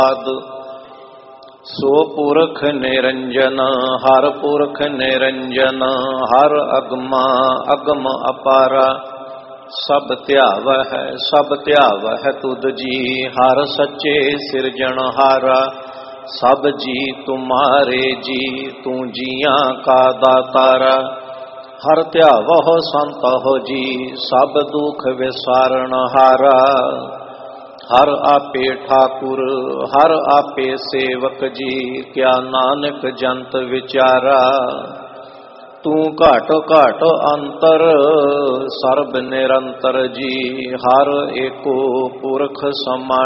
ਸੋ ਪੁਰਖ ਨਿਰੰਜਨ ਹਰ ਪੁਰਖ ਨਿਰੰਜਨ ਹਰ ਅਗਮਾ ਅਗਮ ਅਪਾਰਾ ਸਭ ਧਿਆਵਹਿ ਤੁਧ ਜੀ ਹਰ ਸੱਚੇ ਸਿਰਜਣਹਾਰਾ ਸਭ ਜੀ ਤੁਮਾਰੇ ਜੀ ਤੂੰ ਜੀਆਂ ਕਾ ਦਾਤਾਰਾ ਹਰ ਧਿਆਵਹੁ ਸੰਤਹੁ ਜੀ ਸਭ ਦੁਖ ਵਿਸਾਰਣਹਾਰਾ ਹਰ ਆਪੇ ਠਾਕੁਰ ਹਰ ਆਪੇ ਸੇਵਕ ਜੀ ਕਿਆ ਨਾਨਕ ਜੰਤ ਵਿਚਾਰਾ ਤੂੰ ਘਾਟ ਘਾਟ ਅੰਤਰ ਸਰਬ ਨਿਰੰਤਰ ਜੀ ਹਰ ਏਕੋ ਪੁਰਖ ਸਮਾ